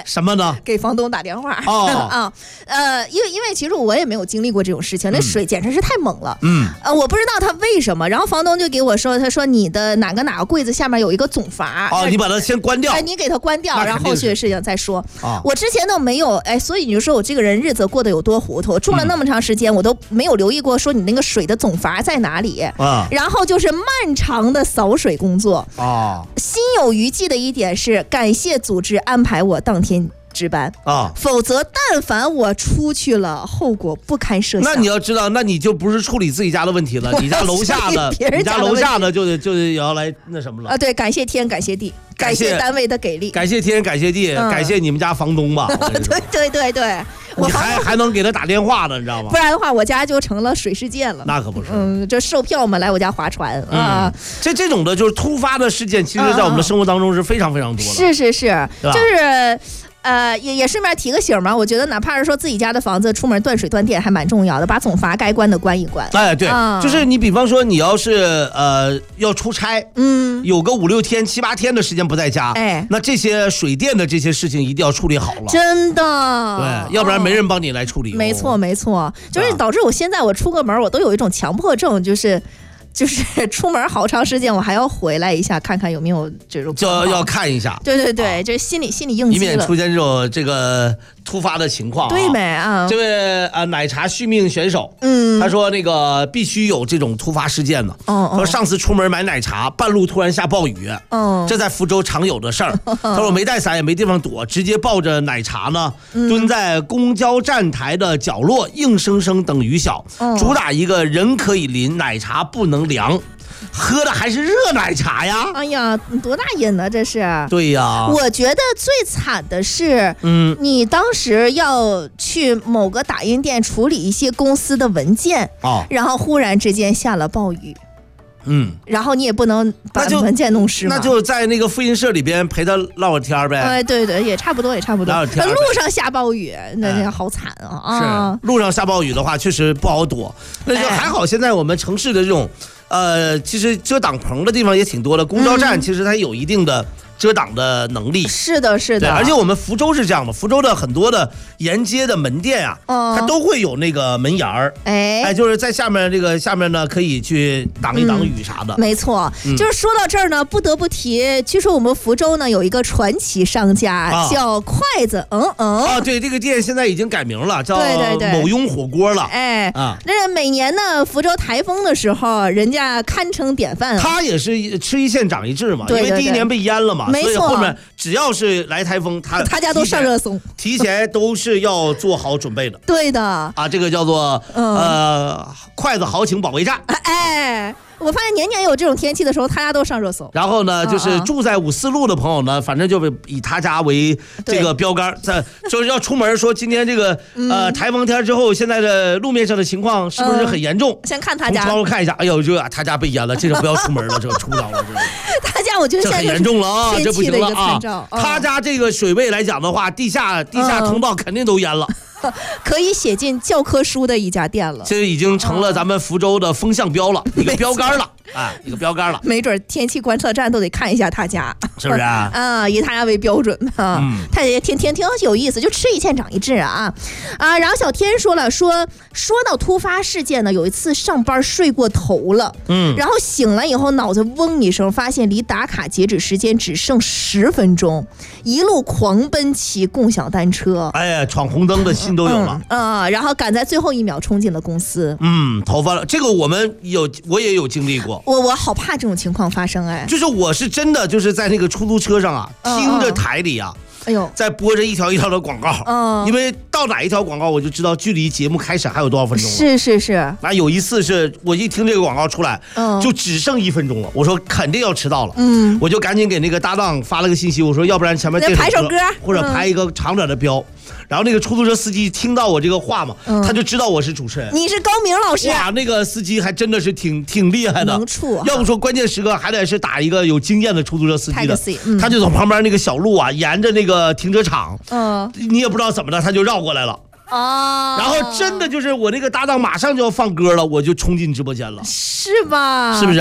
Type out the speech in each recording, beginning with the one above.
什么呢？ 给房东打电话。 哦因为其实我也没有经历过这种事情，那水简直是太猛了。我不知道他为什么，然后房东就给我说，他说你的哪个柜子下面有一个总阀。 你把它先关掉。 你给它关掉，然后后续的事情再说。我之前都没有，所以你就说我这个人日子过得有多糊涂，住了那么长时间，我都没有留意过说你那个水的总阀在哪里。然后就是漫长的扫水工作。心有余悸的一点是，感谢组织安排我当天值班否则但凡我出去了，后果不堪设想。 那你要知道，那你就不是处理自己家的问题了，你家楼下的，你家楼下的就也要来那什么了对，感谢天，感谢地，感谢单位的给力， 感谢天，感谢地，感谢你们家房东吧。 对。 你还能给他打电话呢，你知道吗？ 不然的话，我家就成了水世界了。 那可不是。 这售票嘛，来我家划船这种的就是突发的事件，其实在我们的生活当中是非常非常多的。 是，就是也顺便提个醒嘛，我觉得哪怕是说自己家的房子出门断水断电还蛮重要的，把总阀该关的关一关。 对，就是你比方说你要是要出差，有个5、6天、7、8天的时间不在家，那这些水电的这些事情一定要处理好了， 真的。 对，要不然没人帮你来处理。 没错，就是导致我现在我出个门我都有一种强迫症，就是出门好长时间，我还要回来一下，看看有没有这种， 就要看一下。 对，这心理应激了， 以免出现这个突发的情况。 对没这位奶茶续命选手，他说那个必须有这种突发事件呢。说上次出门买奶茶，半路突然下暴雨，这在福州常有的事儿。他说我没带伞也没地方躲，直接抱着奶茶呢，蹲在公交站台的角落，硬生生等雨小。主打一个人可以淋，奶茶不能凉。喝的还是热奶茶呀！ 哎呀，多大瘾呢这是？ 对呀， 我觉得最惨的是，你当时要去某个打印店处理一些公司的文件，然后忽然之间下了暴雨。然后你也不能把文件弄湿嘛， 那就在那个复印社里边陪他唠会天呗。 对，也差不多。路上下暴雨，那好惨啊！ 是，路上下暴雨的话，确实不好躲。那就还好，现在我们城市的这种，其实遮挡棚的地方也挺多的。公交站其实它有一定的遮挡的能力。 是的。 而且我们福州是这样的，福州的很多的沿街的门店啊，它都会有那个门檐儿，就是在下面呢可以去挡一挡雨啥的。 没错，就是说到这儿呢，不得不提，据说我们福州呢有一个传奇商家叫筷子， 对，这个店现在已经改名了，叫对某雍火锅了。 那每年呢福州台风的时候，人家堪称典范。 他也是吃一堑长一智嘛，因为第一年被淹了嘛，所以后面只要是来台风，他家都上热搜， 提前都是要做好准备的。 对的这个叫做筷子豪情保卫战。 我发现年年有这种天气的时候，他家都上热搜。 然后呢，就是住在5、4路的朋友呢，反正就以他家为这个标杆，就是要出门说今天这个台风天之后，现在的路面上的情况是不是很严重？ 先看他家， 从窗户看一下，哎呦，他家被淹了，这个不要出门了，这个出不了了， 他家我觉得这很严重了啊，这不行了啊！他家这个水位来讲的话，地下通道肯定都淹了。 可以写进教科书的一家店了， 这已经成了咱们福州的风向标了，一个标杆了。一个标杆了， 没准天气观测站都得看一下他家， 是不是啊？ 以他家为标准啊，他也挺有意思，就吃一堑长一智啊。然后小天说到突发事件呢，有一次上班睡过头了，然后醒了以后脑子嗡一声，发现离打卡截止时间只剩10分钟，一路狂奔骑共享单车， 闯红灯的心都有了， 然后赶在最后1秒冲进了公司， 头发了，这个我也有经历过。 我好怕这种情况发生， 就是我是真的就是在那个出租车上啊，听着台里啊，在播着一条一条的广告，因为到哪一条广告我就知道距离节目开始还有多少分钟了。 是。 那有一次是我一听这个广告出来，就只剩1分钟了，我说肯定要迟到了，我就赶紧给那个搭档发了个信息，我说要不然前面排首歌， 或者排一个长点的标。然后那个出租车司机听到我这个话嘛，他就知道我是主持人。 你是高明老师。 哇，那个司机还真的是挺厉害的， 能处。 要不说关键时刻还得是打一个有经验的出租车司机的，他就从旁边那个小路啊，沿着那个停车场，你也不知道怎么的，他就绕过来了。然后真的就是我那个搭档马上就要放歌了，我就冲进直播间了， 是吧？ 是不是？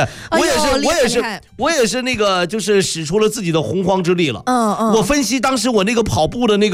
我也是那个就是使出了自己的洪荒之力了。我分析当时我那个跑步的那个